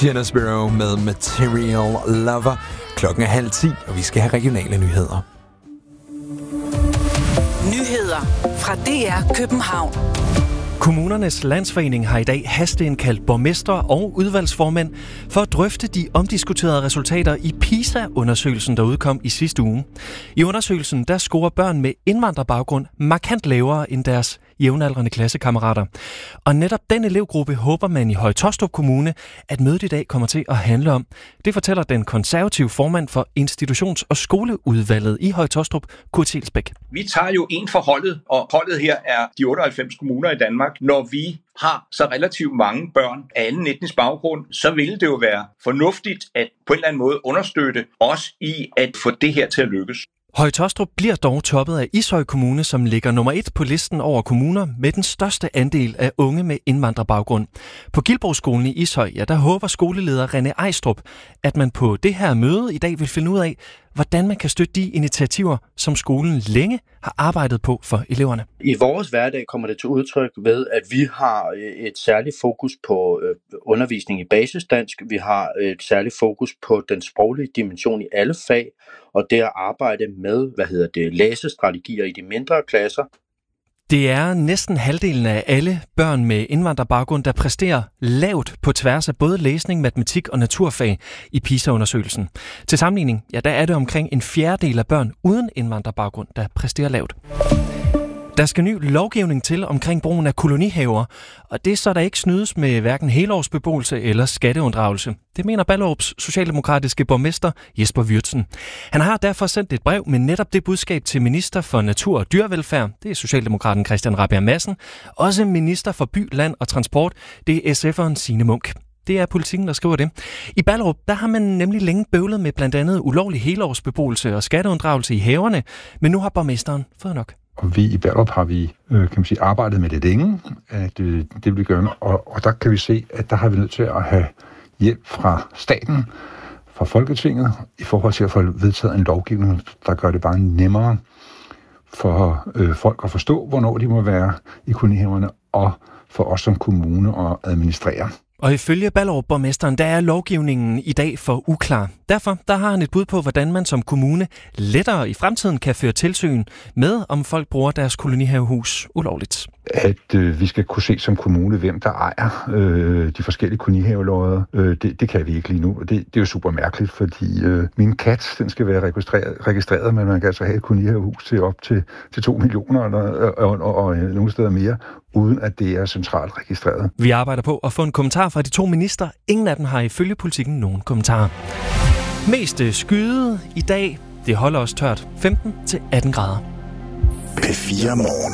Tienes Bureau med Material Lover. Klokken er 9:30, og vi skal have regionale nyheder. Nyheder fra DR København. Kommunernes Landsforening har i dag hasteindkaldt borgmestre og udvalgsformænd for at drøfte de omdiskuterede resultater i PISA-undersøgelsen, der udkom i sidste uge. I undersøgelsen der scorer børn med indvandrerbaggrund markant lavere end deres jævnaldrende klassekammerater. Og netop den elevgruppe håber man i Høje-Taastrup Kommune, at mødet i dag kommer til at handle om. Det fortæller den konservative formand for institutions- og skoleudvalget i Høje-Taastrup, Kurt Elsbæk. Vi tager jo en for holdet, og holdet her er de 98 kommuner i Danmark. Når vi har så relativt mange børn af anden etnisk baggrund, så vil det jo være fornuftigt at på en eller anden måde understøtte os i at få det her til at lykkes. Høje-Taastrup bliver dog toppet af Ishøj Kommune, som ligger nummer 1 på listen over kommuner med den største andel af unge med indvandrerbaggrund. På Gilboskolen i Ishøj, der håber skoleleder René Ejstrup, at man på det her møde i dag vil finde ud af, hvordan man kan støtte de initiativer, som skolen længe har arbejdet på for eleverne. I vores hverdag kommer det til udtryk ved, at vi har et særligt fokus på undervisning i basisdansk. Vi har et særligt fokus på den sproglige dimension i alle fag, og det at arbejde med, læsestrategier i de mindre klasser. Det er næsten halvdelen af alle børn med indvandrerbaggrund, der præsterer lavt på tværs af både læsning, matematik og naturfag i PISA-undersøgelsen. Til sammenligning, der er det omkring en fjerdedel af børn uden indvandrerbaggrund, der præsterer lavt. Der skal ny lovgivning til omkring brugen af kolonihaver, og det er så der ikke snydes med hverken helårsbeboelse eller skatteunddragelse. Det mener Ballerups socialdemokratiske borgmester Jesper Würtzen. Han har derfor sendt et brev med netop det budskab til minister for natur og dyrevelfærd, det er socialdemokraten Christian Rabjerg Madsen, også minister for by, land og transport, det er SF'eren Signe Munk. Det er Politikken, der skriver det. I Ballerup, der har man nemlig længe bøvlet med blandt andet ulovlig helårsbeboelse og skatteunddragelse i haverne, men nu har borgmesteren fået nok. Og vi i Ballerup har vi arbejdet med det længe, at det vil vi gøre, og der kan vi se, at der har vi nødt til at have hjælp fra staten, fra Folketinget, i forhold til at få vedtaget en lovgivning, der gør det bare nemmere for folk at forstå, hvornår de må være i kolonihaverne, og for os som kommune at administrere. Og ifølge Ballerup-borgmesteren, der er lovgivningen i dag for uklar. Derfor der har han et bud på, hvordan man som kommune lettere i fremtiden kan føre tilsyn med, om folk bruger deres kolonihavehus ulovligt. At vi skal kunne se som kommune, hvem der ejer de forskellige kolonihavelodder. Det kan vi ikke lige nu. Det er jo super mærkeligt, fordi min kat, den skal være registreret, men man kan altså have et kolonihavehus til op til 2 millioner og nogle steder mere, uden at det er centralt registreret. Vi arbejder på at få en kommentar fra de to minister. Ingen af dem har ifølge Politikken nogen kommentarer. Mest skyde i dag, det holder os tørt 15-18 grader. P4 Morgen.